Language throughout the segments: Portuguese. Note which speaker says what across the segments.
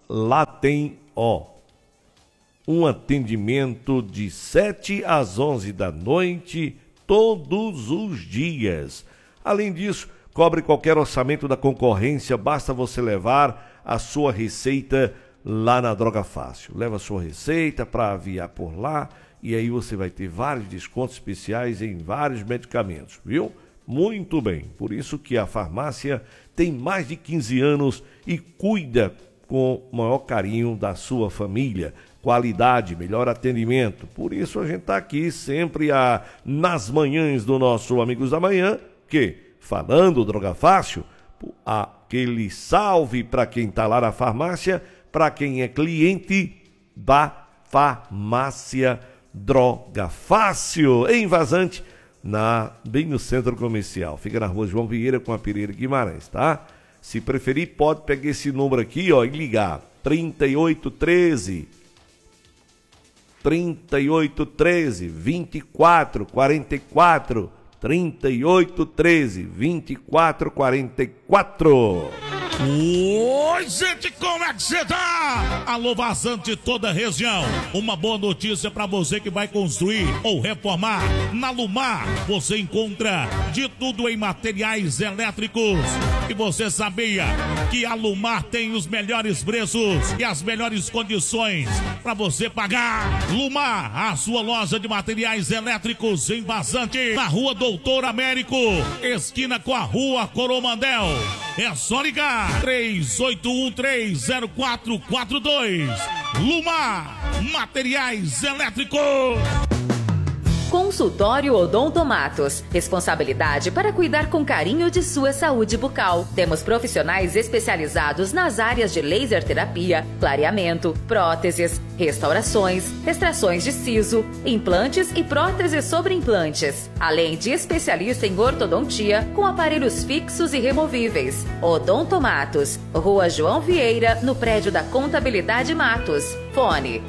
Speaker 1: lá tem, um atendimento de 7 às 11 da noite, todos os dias. Além disso, cobre qualquer orçamento da concorrência, basta você levar a sua receita lá na Droga Fácil. Leva a sua receita para aviar por lá e aí você vai ter vários descontos especiais em vários medicamentos, viu? Muito bem, por isso que a farmácia tem mais de 15 anos e cuida com o maior carinho da sua família. Qualidade, melhor atendimento. Por isso a gente está aqui sempre nas manhãs do nosso Amigos da Manhã, falando Droga Fácil, aquele salve para quem está lá na farmácia, para quem é cliente da farmácia Droga Fácil, em Vazante, bem no centro comercial. Fica na rua João Vieira com a Pereira Guimarães, tá? Se preferir, pode pegar esse número aqui, e ligar. 3813 2444, 3813 2444.
Speaker 2: Oi, gente, como é que você tá? Alô, Vazante, toda a região. Uma boa notícia pra você que vai construir ou reformar. Na Lumar, você encontra de tudo em materiais elétricos. E você sabia que a Lumar tem os melhores preços e as melhores condições pra você pagar? Lumar, a sua loja de materiais elétricos em Vazante, na Rua Doutor Américo, esquina com a Rua Coromandel. É só ligar 38130442. Lumar, materiais elétricos.
Speaker 3: Consultório Odontomatos. Responsabilidade para cuidar com carinho de sua saúde bucal. Temos profissionais especializados nas áreas de laser terapia, clareamento, próteses, restaurações, extrações de siso, implantes e próteses sobre implantes. Além de especialista em ortodontia com aparelhos fixos e removíveis. Odontomatos. Rua João Vieira, no prédio da Contabilidade Matos. Fone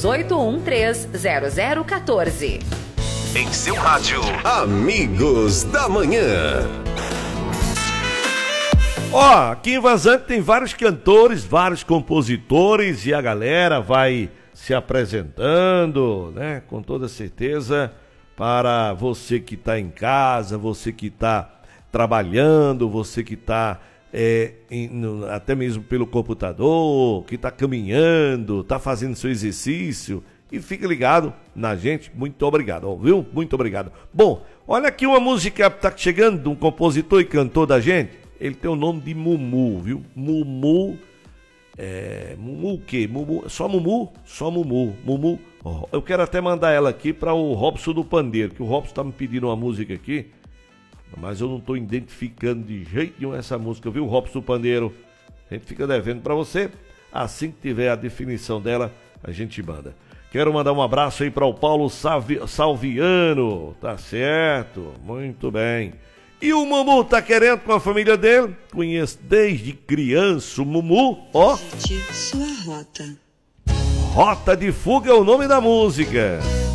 Speaker 3: 38130014.
Speaker 4: Em seu rádio, Amigos da Manhã.
Speaker 1: Aqui em Vazante tem vários cantores, vários compositores e a galera vai se apresentando, né? Com toda certeza, para você que está em casa, você que está trabalhando, você que está até mesmo pelo computador, que está caminhando, está fazendo seu exercício. E fica ligado na gente, muito obrigado, viu? Muito obrigado. Bom, olha aqui uma música que tá chegando de um compositor e cantor da gente. Ele tem o nome de Mumu, viu? Mumu, Mumu o quê? Mumu, só Mumu? Só Mumu. Mumu, eu quero até mandar ela aqui para o Robson do Pandeiro, que o Robson tá me pedindo uma música aqui, mas eu não tô identificando de jeito nenhum essa música, viu, Robson do Pandeiro? A gente fica devendo para você, assim que tiver a definição dela, a gente manda. Quero mandar um abraço aí para o Paulo Salviano, tá certo, muito bem. E o Mumu tá querendo com a família dele? Conheço desde criança o Mumu,
Speaker 5: Sua rota.
Speaker 1: Rota de Fuga é o nome da música.